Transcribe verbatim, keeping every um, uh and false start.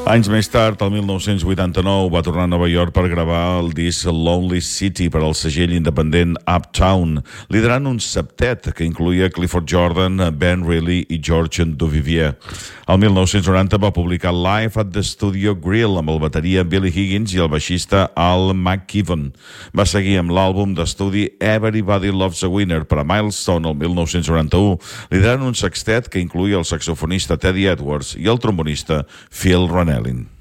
Anys més tard, el mil nou-cents vuitanta-nou, va tornar a Nova York per gravar el disc Lonely City per al segell independent Uptown, liderant un septet que incluïa Clifford Jordan, Ben Reilly i George Duvivier. El mil nou-cents noranta va publicar Live at the Studio Grill amb el bateria Billy Higgins i el baixista Al McKibben. Va seguir amb l'àlbum d'estudi Everybody Loves a Winner per a Milestone el mil nou-cents noranta-u, liderant un sextet que incluïa el saxofonista Teddy Edwards i el trombonista Phil Ronellin.